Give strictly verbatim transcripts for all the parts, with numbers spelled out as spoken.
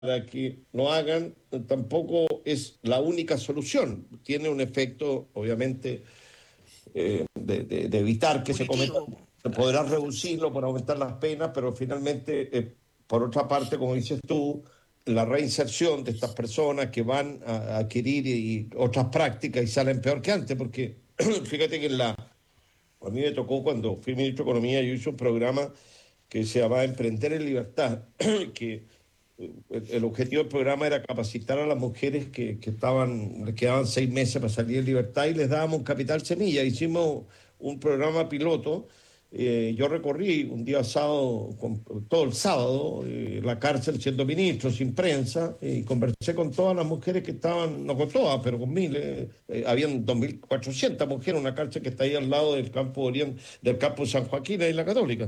para que lo hagan, tampoco es la única solución. Tiene un efecto, obviamente, eh, de, de- de evitar que se cometa, Punitivo, se claro. podrá reducirlo por aumentar las penas, pero finalmente, eh, por otra parte, como dices tú, la reinserción de estas personas que van a, a adquirir y, otras prácticas y salen peor que antes, porque fíjate que en la, a mí me tocó cuando fui ministro de Economía, yo hice un programa que se llamaba Emprender en Libertad, que eh, el, el objetivo del programa era capacitar a las mujeres que, que estaban, les quedaban seis meses para salir en libertad y les dábamos un capital semilla. Hicimos un programa piloto. Eh, yo recorrí un día sábado, con, todo el sábado, eh, la cárcel siendo ministro, sin prensa, y conversé con todas las mujeres que estaban, no con todas, pero con miles, eh, habían dos mil cuatrocientas mujeres, una cárcel que está ahí al lado del campo Oriente, del campo San Joaquín, y la Católica.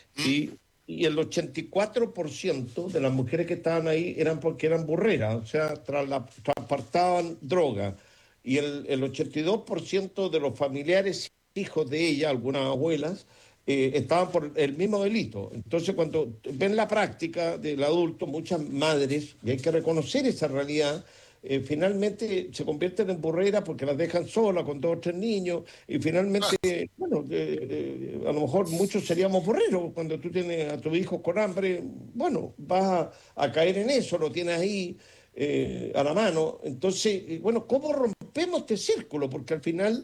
Y, y el ochenta y cuatro por ciento de las mujeres que estaban ahí eran porque eran burreras, o sea, tras la, transportaban droga. Y el, el ochenta y dos por ciento de los familiares hijos de ella, algunas abuelas, eh, estaban por el mismo delito. Entonces, cuando ven la práctica del adulto, muchas madres, y hay que reconocer esa realidad, eh, finalmente se convierten en burreras porque las dejan solas con dos o tres niños y finalmente, bueno, eh, eh, a lo mejor muchos seríamos burreros cuando tú tienes a tus hijos con hambre, bueno, vas a, a caer en eso, lo tienes ahí eh, a la mano. Entonces, eh, bueno, ¿cómo rompemos este círculo? Porque al final,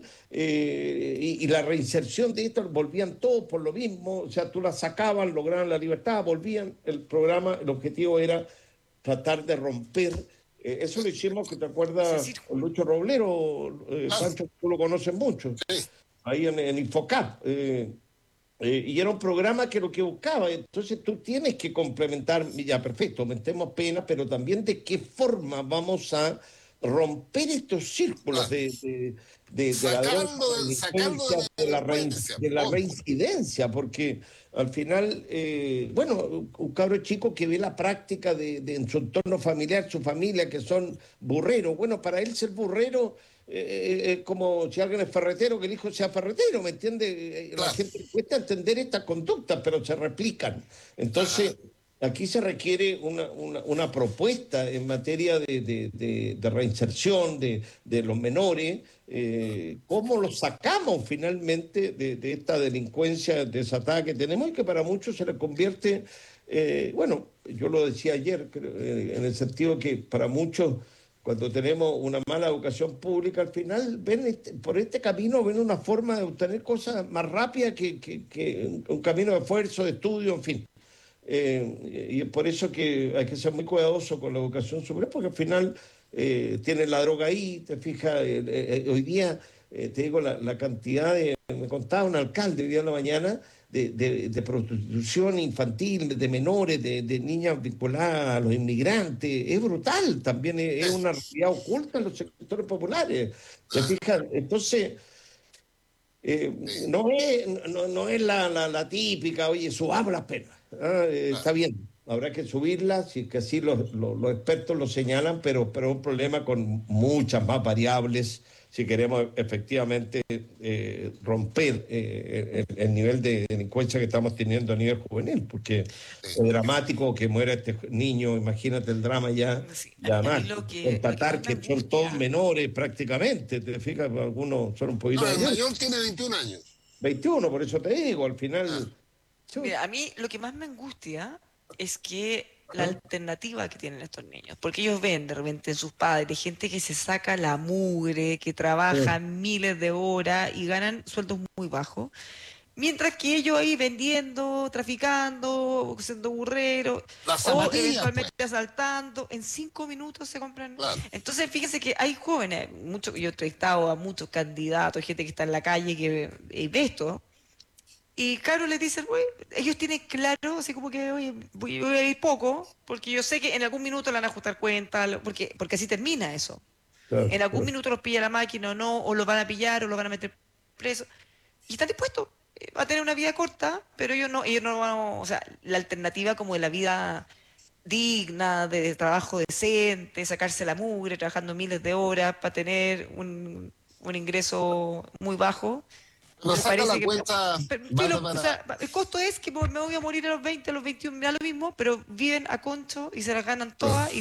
eh, y, y la reinserción de esto, volvían todos por lo mismo, o sea, tú la sacaban, lograban la libertad, volvían, el programa, el objetivo era tratar de romper. Eh, eso lo hicimos, que te Ese acuerdas, con círculo. Lucho Roblero, eh, Claro, Pancho, tú lo conoces mucho, sí. ahí en, en Infocap. Eh, eh, y era un programa que lo que buscaba, entonces tú tienes que complementar, ya perfecto, aumentemos penas, pero también de qué forma vamos a romper estos círculos Claro. de, de, de, de la droga, Sacando, de la de, sacando de delincuencia, la de la, rein, delincuencia. de la Punto. reincidencia, porque al final, eh, bueno, un cabro chico que ve la práctica de, de, en su entorno familiar, su familia, que son burreros, bueno, para él ser burrero eh, eh, como si alguien es ferretero, que el hijo sea ferretero, ¿me entiende? Eh, La Claro. gente cuesta entender estas conductas, pero se replican. Ajá. Entonces, aquí se requiere una, una, una propuesta en materia de, de, de, de reinserción de, de, los menores, eh, cómo los sacamos finalmente de, de esta delincuencia desatada que tenemos y que para muchos se les convierte, eh, bueno, yo lo decía ayer, creo, eh, en el sentido que para muchos cuando tenemos una mala educación pública, al final ven este, por este camino ven una forma de obtener cosas más rápidas que, que, que un, un camino de esfuerzo, de estudio, en fin. Eh, y es por eso que hay que ser muy cuidadoso con la educación superior, porque al final eh, tienen la droga ahí, te fijas, eh, eh, hoy día, eh, te digo, la, la, cantidad de, me contaba un alcalde hoy día en la mañana, de, de, de prostitución infantil, de menores, de, de, niñas vinculadas a los inmigrantes, es brutal, también es, es una realidad oculta en los sectores populares, te fijas, entonces... Eh, Sí, no es, no, no es la, la, la típica, oye, subamos las penas. Ah, eh, claro. está bien, habrá que subirlas, si es que así los, los, los expertos lo señalan, pero, pero un problema con muchas más variables si queremos efectivamente eh, romper eh, el, el nivel de delincuencia que estamos teniendo a nivel juvenil, porque es Sí. dramático que muera este niño, imagínate el drama ya, Sí, y a, a mí además lo que, lo que más constatar me que son todos angustia, menores prácticamente, te fijas, algunos son un poquito No, el mayores. mayor tiene veintiún años. veintiuno, por eso te digo, al Ah, final. mira, Chut, a mí lo que más me angustia es que la ajá, alternativa que tienen estos niños, porque ellos ven de repente en sus padres gente que se saca la mugre, que trabaja sí, miles de horas y ganan sueldos muy bajos, mientras que ellos ahí vendiendo, traficando, siendo burreros las o zapatillas, pues. eventualmente asaltando, en cinco minutos se compran. Claro. Entonces, fíjense que hay jóvenes, mucho, yo he entrevistado a muchos candidatos, gente que está en la calle que eh, ve esto. Y claro, les dicen, "Güey", ellos tienen claro, así como que, oye, voy, voy a ir poco, porque yo sé que en algún minuto le van a ajustar cuentas, lo- porque, porque así termina eso. claro, En algún claro. minuto los pilla la máquina o no, o los van a pillar o los van a meter preso. Y están dispuestos eh, a tener una vida corta, pero ellos no, ellos no van a, o sea, la alternativa como de la vida digna, de trabajo decente, sacarse la mugre, trabajando miles de horas para tener un, un ingreso muy bajo, no me saca parece la que cuenta. pero, Bárbara. filo, o sea, el costo es que me voy a morir a los veinte, a los veintiuno, me da lo mismo, pero viven a concho y se las ganan todas y